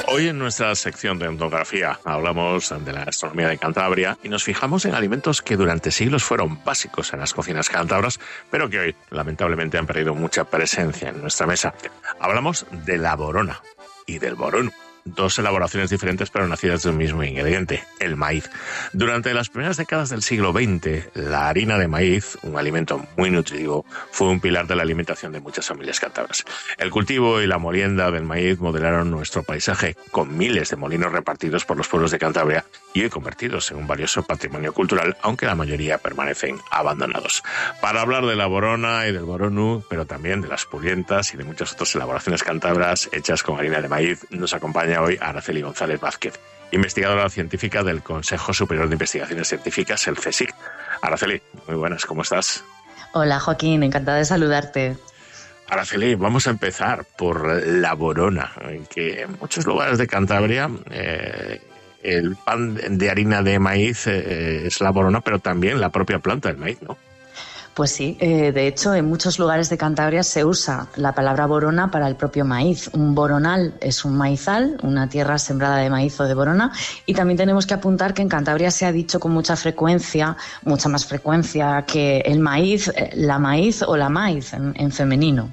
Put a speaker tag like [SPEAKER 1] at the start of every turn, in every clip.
[SPEAKER 1] Hoy en nuestra sección de etnografía hablamos de la gastronomía de Cantabria y nos fijamos en alimentos que durante siglos fueron básicos en las cocinas cántabras, pero que hoy lamentablemente han perdido mucha presencia en nuestra mesa. Hablamos de la borona y del boronu. Dos elaboraciones diferentes pero nacidas de un mismo ingrediente, el maíz. Durante las primeras décadas del siglo XX, la harina de maíz, un alimento muy nutritivo, fue un pilar de la alimentación de muchas familias cántabras. El cultivo y la molienda del maíz modelaron nuestro paisaje, con miles de molinos repartidos por los pueblos de Cantabria y hoy convertidos en un valioso patrimonio cultural, aunque la mayoría permanecen abandonados. Para hablar de la borona y del boronu, pero también de las pulientas y de muchas otras elaboraciones cántabras hechas con harina de maíz, nos acompaña hoy Araceli González Vázquez, investigadora científica del Consejo Superior de Investigaciones Científicas, el CSIC. Araceli, muy buenas, ¿cómo estás?
[SPEAKER 2] Hola Joaquín, encantada de saludarte.
[SPEAKER 1] Araceli, vamos a empezar por la borona, que en muchos lugares de Cantabria el pan de harina de maíz es la borona, pero también la propia planta del maíz, ¿no?
[SPEAKER 2] Pues sí, de hecho en muchos lugares de Cantabria se usa la palabra borona para el propio maíz. Un boronal es un maizal, una tierra sembrada de maíz o de borona, y también tenemos que apuntar que en Cantabria se ha dicho con mucha frecuencia, mucha más frecuencia, que el maíz, la maíz o la maíz en femenino.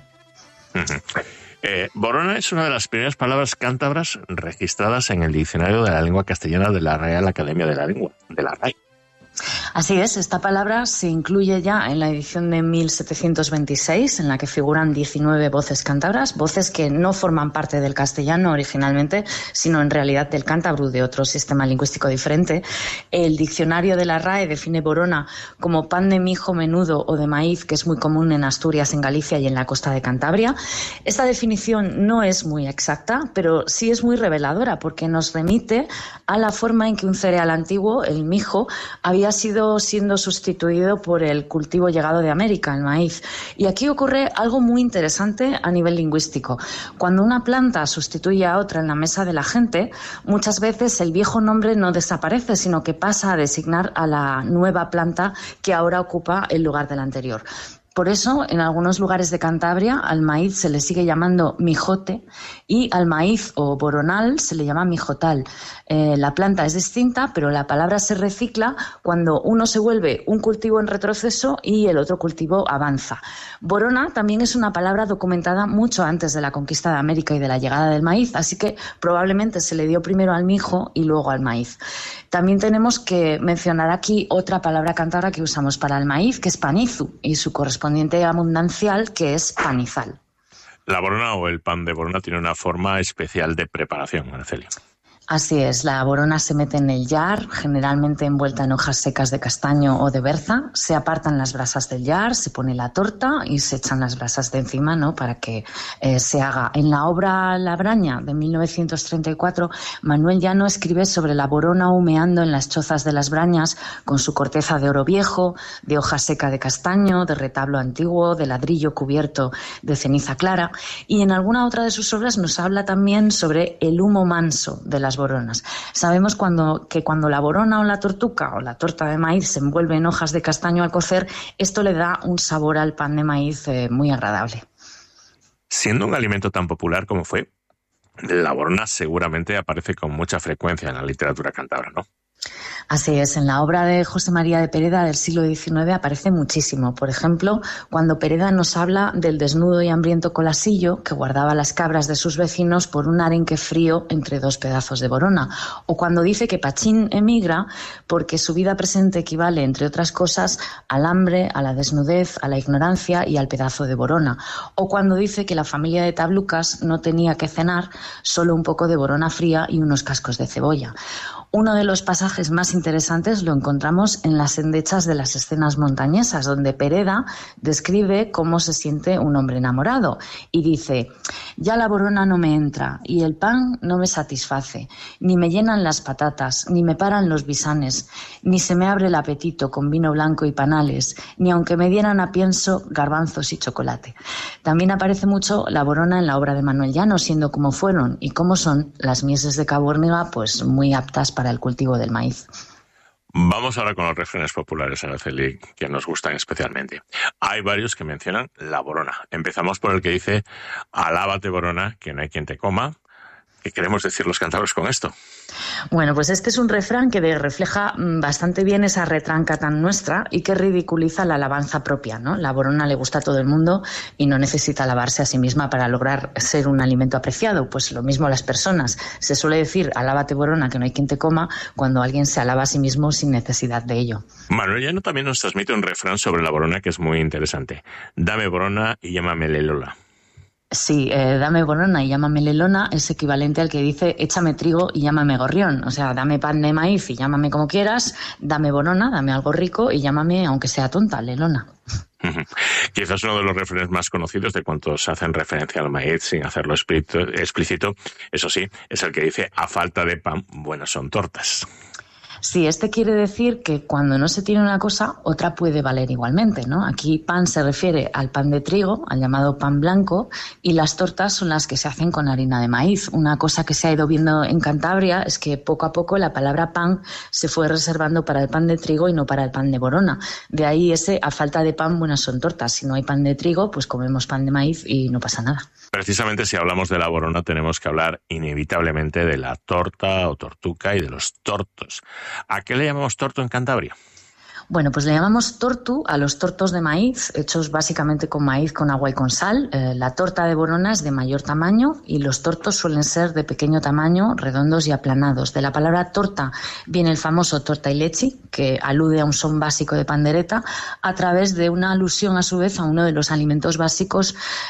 [SPEAKER 1] Borona es una de las primeras palabras cántabras registradas en el diccionario de la lengua castellana de la Real Academia de la Lengua, de la RAE.
[SPEAKER 2] Así es, esta palabra se incluye ya en la edición de 1726, en la que figuran 19 voces cántabras, voces que no forman parte del castellano originalmente, sino en realidad del cántabro, de otro sistema lingüístico diferente. El diccionario de la RAE define borona como pan de mijo menudo o de maíz, que es muy común en Asturias, en Galicia y en la costa de Cantabria. Esta definición no es muy exacta, pero sí es muy reveladora, porque nos remite a la forma en que un cereal antiguo, el mijo, había sido siendo sustituido por el cultivo llegado de América, el maíz. Y aquí ocurre algo muy interesante a nivel lingüístico. Cuando una planta sustituye a otra en la mesa de la gente, muchas veces el viejo nombre no desaparece, sino que pasa a designar a la nueva planta que ahora ocupa el lugar del anterior. Por eso, en algunos lugares de Cantabria, al maíz se le sigue llamando mijote y al maíz o boronal se le llama mijotal. La planta es distinta, pero la palabra se recicla cuando uno se vuelve un cultivo en retroceso y el otro cultivo avanza. Borona también es una palabra documentada mucho antes de la conquista de América y de la llegada del maíz, así que probablemente se le dio primero al mijo y luego al maíz. También tenemos que mencionar aquí otra palabra cántabra que usamos para el maíz, que es panizu, y su correspondiente abundancial, que es panizal.
[SPEAKER 1] La borona o el pan de borona tiene una forma especial de preparación, Araceli.
[SPEAKER 2] Así es, la borona se mete en el yar, generalmente envuelta en hojas secas de castaño o de berza. Se apartan las brasas del yar, se pone la torta y se echan las brasas de encima, ¿no?, para que se haga. En la obra La Braña, de 1934, Manuel Llano escribe sobre la borona humeando en las chozas de las brañas, con su corteza de oro viejo, de hoja seca de castaño, de retablo antiguo, de ladrillo cubierto de ceniza clara. Y en alguna otra de sus obras nos habla también sobre el humo manso de las boronas. Sabemos que cuando la borona o la tortuca o la torta de maíz se envuelve en hojas de castaño al cocer, esto le da un sabor al pan de maíz muy agradable.
[SPEAKER 1] Siendo un alimento tan popular como fue, la borona seguramente aparece con mucha frecuencia en la literatura cántabra, ¿no?
[SPEAKER 2] Así es, en la obra de José María de Pereda del siglo XIX aparece muchísimo. Por ejemplo, cuando Pereda nos habla del desnudo y hambriento colasillo que guardaba las cabras de sus vecinos por un arenque frío entre dos pedazos de borona. O cuando dice que Pachín emigra porque su vida presente equivale, entre otras cosas, al hambre, a la desnudez, a la ignorancia y al pedazo de borona. O cuando dice que la familia de Tablucas no tenía que cenar, solo un poco de borona fría y unos cascos de cebolla. Uno de los pasajes más interesantes lo encontramos en las endechas de las escenas montañesas, donde Pereda describe cómo se siente un hombre enamorado y dice: ya la borona no me entra y el pan no me satisface, ni me llenan las patatas, ni me paran los visanes, ni se me abre el apetito con vino blanco y panales, ni aunque me dieran a pienso garbanzos y chocolate. También aparece mucho la borona en la obra de Manuel Llano, siendo como fueron y como son las mieses de Cabórniga, pues muy aptas para el cultivo del maíz.
[SPEAKER 1] Vamos ahora con los refranes populares, Araceli, que nos gustan especialmente. Hay varios que mencionan la borona. Empezamos por el que dice: alábate, borona, que no hay quien te coma. ¿Qué queremos decir los cántabros con esto?
[SPEAKER 2] Bueno, pues este es un refrán que refleja bastante bien esa retranca tan nuestra y que ridiculiza la alabanza propia, ¿no? La borona le gusta a todo el mundo y no necesita alabarse a sí misma para lograr ser un alimento apreciado. Pues lo mismo las personas. Se suele decir, alábate borona, que no hay quien te coma, cuando alguien se alaba a sí mismo sin necesidad de ello.
[SPEAKER 1] Manuel Llano también nos transmite un refrán sobre la borona que es muy interesante. Dame borona y llámame Lelola.
[SPEAKER 2] Sí, dame borona y llámame Lelona es equivalente al que dice échame trigo y llámame gorrión. O sea, dame pan de maíz y llámame como quieras, dame borona, dame algo rico y llámame, aunque sea tonta, Lelona.
[SPEAKER 1] Quizás uno de los refranes más conocidos de cuantos hacen referencia al maíz sin hacerlo explícito, eso sí, es el que dice a falta de pan, buenas son tortas.
[SPEAKER 2] Sí, este quiere decir que cuando no se tiene una cosa, otra puede valer igualmente, ¿no? Aquí pan se refiere al pan de trigo, al llamado pan blanco, y las tortas son las que se hacen con harina de maíz. Una cosa que se ha ido viendo en Cantabria es que poco a poco la palabra pan se fue reservando para el pan de trigo y no para el pan de borona. De ahí ese a falta de pan, buenas son tortas. Si no hay pan de trigo, pues comemos pan de maíz y no pasa nada.
[SPEAKER 1] Precisamente si hablamos de la borona tenemos que hablar inevitablemente de la torta o tortuca y de los tortos. ¿A qué le llamamos torto en Cantabria?
[SPEAKER 2] Bueno, pues le llamamos tortu a los tortos de maíz, hechos básicamente con maíz, con agua y con sal. La torta de borona es de mayor tamaño y los tortos suelen ser de pequeño tamaño, redondos y aplanados. De la palabra torta viene el famoso torta y leche, que alude a un son básico de pandereta, a través de una alusión a su vez a uno de los alimentos básicos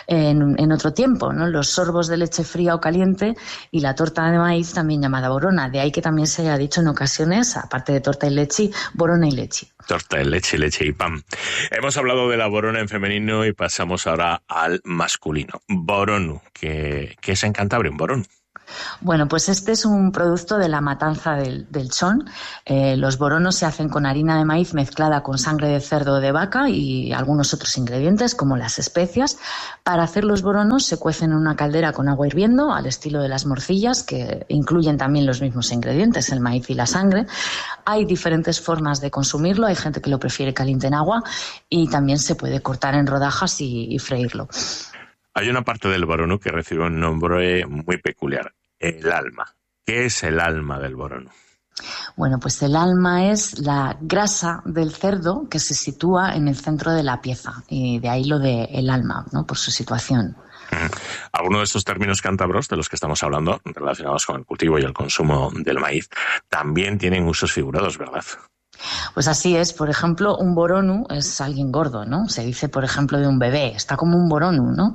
[SPEAKER 2] en otro tiempo, ¿no? Los sorbos de leche fría o caliente y la torta de maíz también llamada borona. De ahí que también se haya dicho en ocasiones, aparte de torta y leche, borona y leche.
[SPEAKER 1] Torta de leche, leche y pan. Hemos hablado de la borona en femenino y pasamos ahora al masculino. Boronu, ¿qué es en Cantabria un boronu?
[SPEAKER 2] Bueno, pues este es un producto de la matanza del chón. Los boronos se hacen con harina de maíz mezclada con sangre de cerdo o de vaca y algunos otros ingredientes como las especias. Para hacer los boronos se cuecen en una caldera con agua hirviendo al estilo de las morcillas, que incluyen también los mismos ingredientes, el maíz y la sangre. Hay diferentes formas de consumirlo. Hay gente que lo prefiere caliente en agua y también se puede cortar en rodajas y freírlo.
[SPEAKER 1] Hay una parte del boronu que recibe un nombre muy peculiar, el alma. ¿Qué es el alma del boronu?
[SPEAKER 2] Bueno, pues el alma es la grasa del cerdo que se sitúa en el centro de la pieza y de ahí lo de el alma, ¿no? Por su situación.
[SPEAKER 1] Algunos de estos términos cántabros de los que estamos hablando, relacionados con el cultivo y el consumo del maíz, también tienen usos figurados, ¿verdad?
[SPEAKER 2] Pues así es. Por ejemplo, un boronu es alguien gordo, ¿no? Se dice, por ejemplo, de un bebé, está como un boronu, ¿no?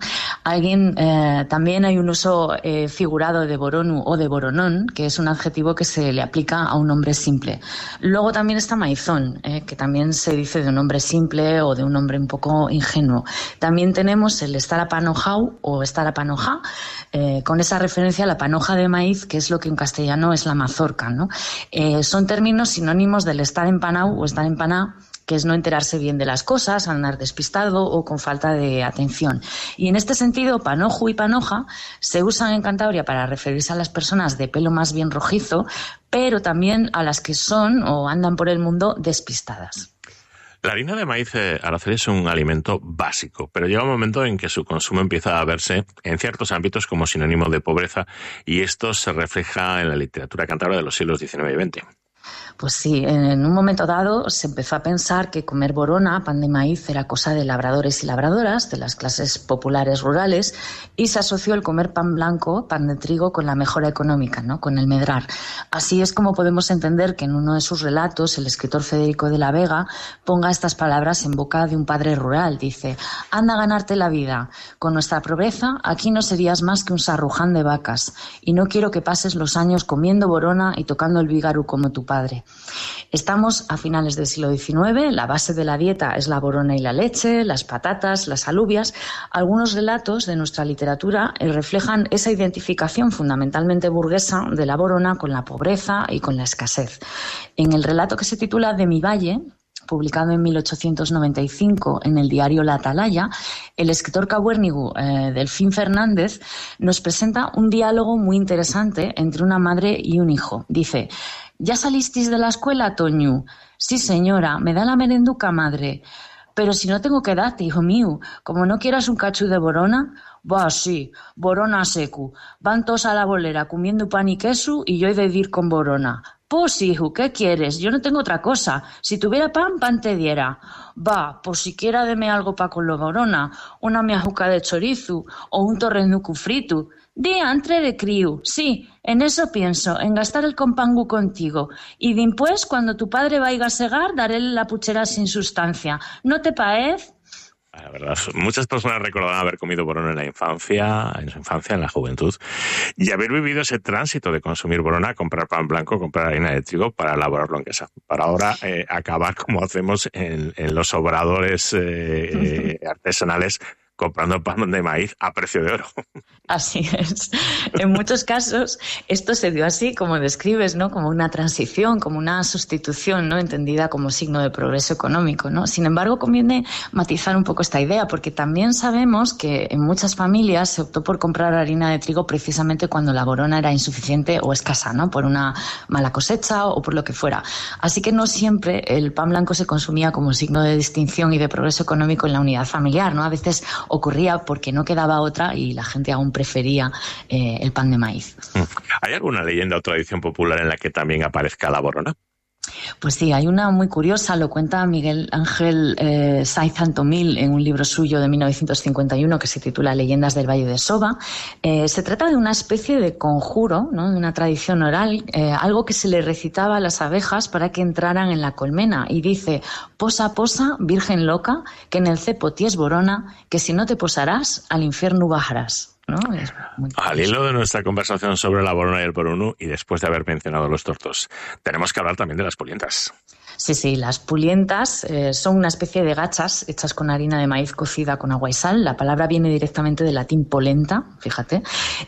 [SPEAKER 2] También hay un uso figurado de boronu o de boronón, que es un adjetivo que se le aplica a un hombre simple. Luego también está maizón, que también se dice de un hombre simple o de un hombre un poco ingenuo. También tenemos el estar apanojau o estar apanoja, con esa referencia a la panoja de maíz, que es lo que en castellano es la mazorca, ¿no? Son términos sinónimos del estar empanado o estar empanada, que es no enterarse bien de las cosas, andar despistado o con falta de atención. Y en este sentido, panojo y panoja se usan en Cantabria para referirse a las personas de pelo más bien rojizo, pero también a las que son o andan por el mundo despistadas.
[SPEAKER 1] La harina de maíz, Araceli, es un alimento básico, pero llega un momento en que su consumo empieza a verse en ciertos ámbitos como sinónimo de pobreza, y esto se refleja en la literatura cántabra de los siglos XIX y XX.
[SPEAKER 2] Pues sí, en un momento dado se empezó a pensar que comer borona, pan de maíz, era cosa de labradores y labradoras, de las clases populares rurales, y se asoció el comer pan blanco, pan de trigo, con la mejora económica, ¿no? Con el medrar. Así es como podemos entender que en uno de sus relatos el escritor Federico de la Vega ponga estas palabras en boca de un padre rural. Dice: anda a ganarte la vida. Con nuestra pobreza aquí no serías más que un sarruján de vacas, y no quiero que pases los años comiendo borona y tocando el vígaru como tu padre. Estamos a finales del siglo XIX, la base de la dieta es la borona y la leche, las patatas, las alubias. Algunos relatos de nuestra literatura reflejan esa identificación fundamentalmente burguesa de la borona con la pobreza y con la escasez. En el relato que se titula De mi valle, publicado en 1895 en el diario La Atalaya, el escritor cabuérnigo Delfín Fernández nos presenta un diálogo muy interesante entre una madre y un hijo. Dice: ¿ya salisteis de la escuela, Toñu? Sí, señora, me da la merenduca, madre. Pero si no tengo que darte, hijo mío, como no quieras un cachú de borona, Va, sí, borona secu. Van todos a la bolera comiendo pan y queso y yo he de ir con borona. Pues, hijo, ¿qué quieres? Yo no tengo otra cosa. Si tuviera pan, pan te diera. Va, pues siquiera deme algo pa' con lo borona. Una miajuca de chorizo o un torrenucu frito. Diantre de crío. Sí, en eso pienso, en gastar el compangu contigo. Y dimpués, cuando tu padre vaya a segar, daré la puchera sin sustancia. ¿No te paez?
[SPEAKER 1] La verdad, muchas personas recordarán haber comido borona en su infancia, en la juventud, y haber vivido ese tránsito de consumir borona, comprar pan blanco, comprar harina de trigo para elaborarlo en casa. Para ahora acabar como hacemos en los obradores artesanales, comprando pan de maíz a precio de oro.
[SPEAKER 2] Así es. En muchos casos esto se dio así, como describes, ¿no? Como una transición, como una sustitución, ¿no? Entendida como signo de progreso económico, ¿no? Sin embargo, conviene matizar un poco esta idea, porque también sabemos que en muchas familias se optó por comprar harina de trigo precisamente cuando la borona era insuficiente o escasa, ¿no? Por una mala cosecha o por lo que fuera. Así que no siempre el pan blanco se consumía como signo de distinción y de progreso económico en la unidad familiar, ¿no? A veces ocurría porque no quedaba otra y la gente aún prefería el pan de maíz.
[SPEAKER 1] ¿Hay alguna leyenda o tradición popular en la que también aparezca la borona?
[SPEAKER 2] Pues sí, hay una muy curiosa, lo cuenta Miguel Ángel Saiz Antomil en un libro suyo de 1951 que se titula Leyendas del Valle de Soba. Se trata de una especie de conjuro, ¿no? De una tradición oral, algo que se le recitaba a las abejas para que entraran en la colmena, y dice: posa, posa, virgen loca, que en el cepo ties borona, que si no te posarás, al infierno bajarás. ¿No?
[SPEAKER 1] Al hilo de nuestra conversación sobre la borona y el porunú, y después de haber mencionado los tortos, tenemos que hablar también de las pulientas.
[SPEAKER 2] Sí, las pulientas son una especie de gachas hechas con harina de maíz cocida con agua y sal. La palabra viene directamente del latín polenta, fíjate.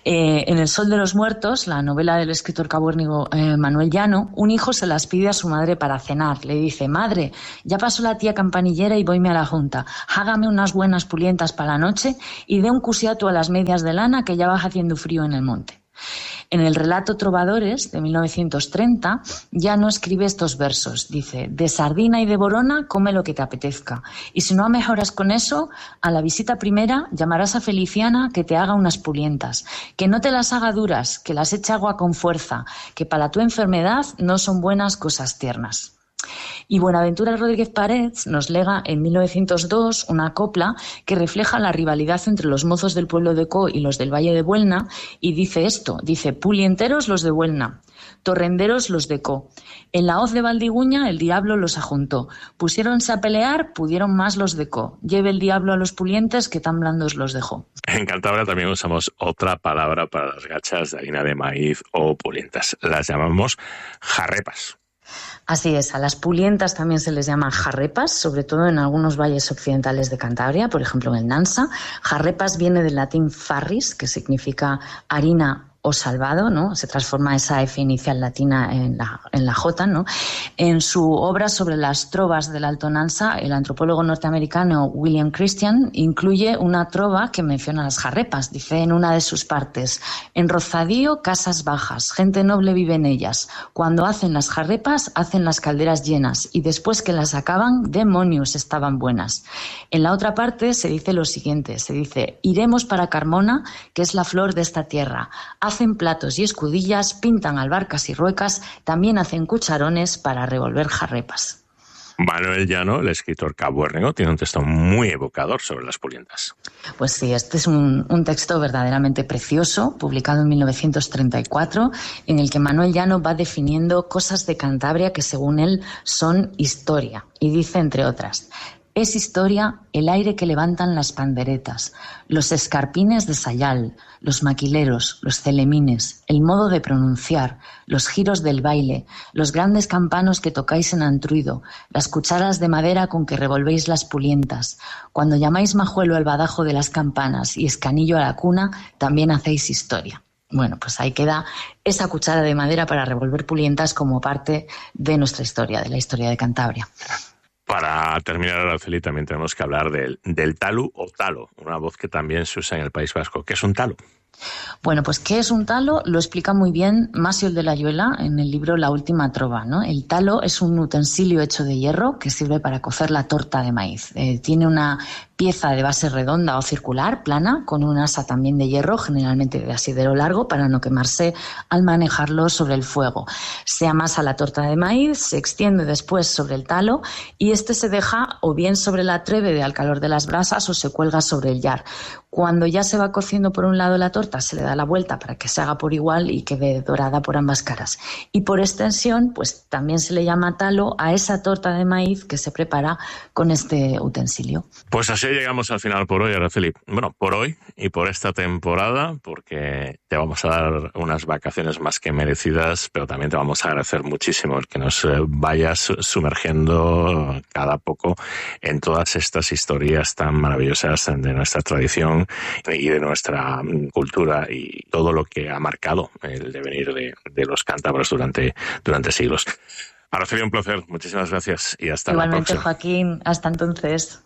[SPEAKER 2] En El Sol de los Muertos, la novela del escritor cabuérnigo Manuel Llano, un hijo se las pide a su madre para cenar. Le dice: madre, ya pasó la tía campanillera y voyme a la junta. Hágame unas buenas pulientas para la noche y dé un cusiato a las medias de lana que ya va haciendo frío en el monte. En el relato Trovadores, de 1930, Llano escribe estos versos. Dice: de sardina y de borona, come lo que te apetezca. Y si no mejoras con eso, a la visita primera llamarás a Feliciana que te haga unas pulientas. Que no te las haga duras, que las eche agua con fuerza, que para tu enfermedad no son buenas cosas tiernas. Y Buenaventura Rodríguez Parets nos lega en 1902 una copla que refleja la rivalidad entre los mozos del pueblo de Co y los del Valle de Buelna, y dice esto, dice: pulienteros los de Buelna, torrenderos los de Co. En la hoz de Valdiguña el diablo los ajuntó. Pusiéronse a pelear, pudieron más los de Co. Lleve el diablo a los pulientes que tan blandos los dejó.
[SPEAKER 1] En Cantabria también usamos otra palabra para las gachas de harina de maíz o pulientas. Las llamamos jarrepas.
[SPEAKER 2] Así es, a las pulientas también se les llama jarrepas, sobre todo en algunos valles occidentales de Cantabria, por ejemplo en el Nansa. Jarrepas viene del latín farris, que significa harina o salvado, ¿no? Se transforma esa F inicial latina en la J, ¿no? En su obra sobre las trovas del Alto Nansa, el antropólogo norteamericano William Christian incluye una trova que menciona las jarrepas. Dice en una de sus partes: en Rozadío, casas bajas, gente noble vive en ellas. Cuando hacen las jarrepas, hacen las calderas llenas, y después que las acaban, demonios, estaban buenas. En la otra parte se dice lo siguiente, se dice: iremos para Carmona, que es la flor de esta tierra. Hacen platos y escudillas, pintan albarcas y ruecas, también hacen cucharones para revolver jarrepas.
[SPEAKER 1] Manuel Llano, el escritor cabuérnigo, tiene un texto muy evocador sobre las pulientas.
[SPEAKER 2] Pues sí, este es un texto verdaderamente precioso, publicado en 1934, en el que Manuel Llano va definiendo cosas de Cantabria que según él son historia. Y dice, entre otras: es historia el aire que levantan las panderetas, los escarpines de sayal, los maquileros, los celemines, el modo de pronunciar, los giros del baile, los grandes campanos que tocáis en antruido, las cucharas de madera con que revolvéis las pulientas. Cuando llamáis majuelo al badajo de las campanas y escanillo a la cuna, también hacéis historia. Bueno, pues ahí queda esa cuchara de madera para revolver pulientas como parte de nuestra historia, de la historia de Cantabria.
[SPEAKER 1] Para terminar, Araceli, también tenemos que hablar del talu o talo, una voz que también se usa en el País Vasco. ¿Qué es un talo?
[SPEAKER 2] Bueno, pues ¿qué es un talo? Lo explica muy bien Masiol de la Yuela en el libro La última trova, ¿no? El talo es un utensilio hecho de hierro que sirve para cocer la torta de maíz. Tiene una pieza de base redonda o circular, plana, con un asa también de hierro, generalmente de asidero largo, para no quemarse al manejarlo sobre el fuego. Se amasa la torta de maíz, se extiende después sobre el talo y este se deja o bien sobre la trébede al calor de las brasas o se cuelga sobre el yar. Cuando ya se va cociendo por un lado la torta, se le da la vuelta para que se haga por igual y quede dorada por ambas caras. Y por extensión, pues también se le llama talo a esa torta de maíz que se prepara con este utensilio.
[SPEAKER 1] Pues así llegamos al final por hoy, Araceli. Bueno, por hoy y por esta temporada, porque te vamos a dar unas vacaciones más que merecidas, pero también te vamos a agradecer muchísimo el que nos vayas sumergiendo cada poco en todas estas historias tan maravillosas de nuestra tradición y de nuestra cultura y todo lo que ha marcado el devenir de los cántabros durante siglos. Araceli, un placer. Muchísimas gracias y hasta la próxima.
[SPEAKER 2] Igualmente, Joaquín. Hasta entonces.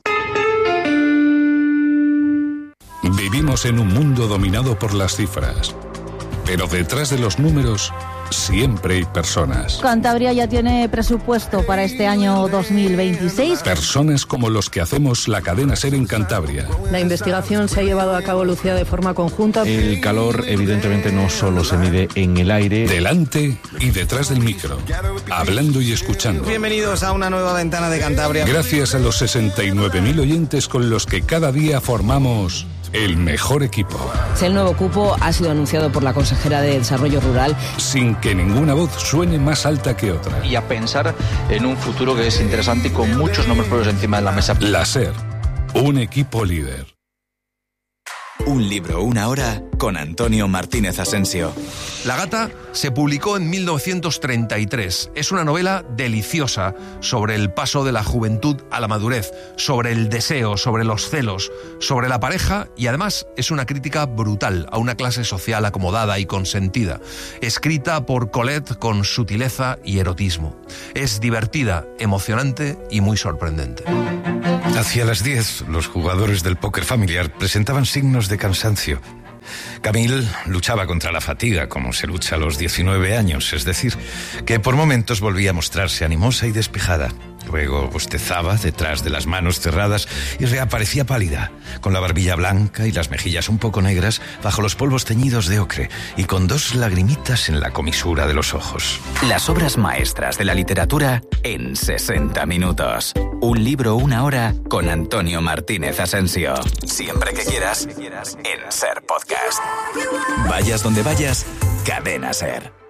[SPEAKER 3] Vivimos en un mundo dominado por las cifras, pero detrás de los números siempre hay personas.
[SPEAKER 4] Cantabria ya tiene presupuesto para este año 2026.
[SPEAKER 3] Personas como los que hacemos la cadena SER en Cantabria.
[SPEAKER 5] La investigación se ha llevado a cabo, Lucía, de forma conjunta.
[SPEAKER 6] El calor, evidentemente, no solo se mide en el aire.
[SPEAKER 3] Delante y detrás del micro, hablando y escuchando.
[SPEAKER 7] Bienvenidos a una nueva ventana de Cantabria.
[SPEAKER 3] Gracias a los 69.000 oyentes con los que cada día formamos el mejor equipo.
[SPEAKER 5] El nuevo cupo ha sido anunciado por la consejera de Desarrollo Rural.
[SPEAKER 3] Sin que ninguna voz suene más alta que otra.
[SPEAKER 8] Y a pensar en un futuro que es interesante y con muchos nombres propios encima de la mesa.
[SPEAKER 3] La SER, un equipo líder.
[SPEAKER 9] Un libro, una hora, con Antonio Martínez Asensio.
[SPEAKER 10] La gata se publicó en 1933. Es una novela deliciosa sobre el paso de la juventud a la madurez, sobre el deseo, sobre los celos, sobre la pareja y además es una crítica brutal a una clase social acomodada y consentida, escrita por Colette con sutileza y erotismo. Es divertida, emocionante y muy sorprendente.
[SPEAKER 11] Hacia las 10, los jugadores del póker familiar presentaban signos de cansancio. Camille luchaba contra la fatiga, como se lucha a los 19 años, es decir, que por momentos volvía a mostrarse animosa y despejada. Luego bostezaba detrás de las manos cerradas y reaparecía pálida, con la barbilla blanca y las mejillas un poco negras bajo los polvos teñidos de ocre y con 2 lagrimitas en la comisura de los ojos.
[SPEAKER 9] Las obras maestras de la literatura en 60 minutos. Un libro, una hora, con Antonio Martínez Asensio. Siempre que quieras, en SER Podcast. Vayas donde vayas, Cadena SER.